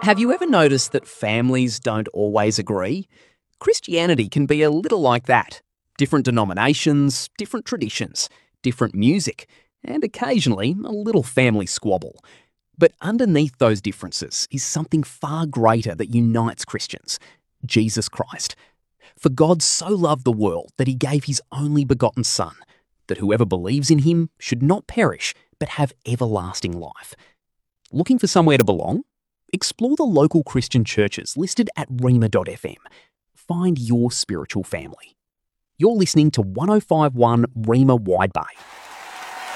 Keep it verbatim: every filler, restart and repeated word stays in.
Have you ever noticed that families don't always agree? Christianity can be a little like that. Different denominations, different traditions, different music, and occasionally a little family squabble. But underneath those differences is something far greater that unites Christians: Jesus Christ. For God so loved the world that he gave his only begotten Son, that whoever believes in him should not perish but have everlasting life. Looking for somewhere to belong? Explore the local Christian churches listed at rhema dot f m. Find your spiritual family. You're listening to one oh five point one Rhema Wide Bay.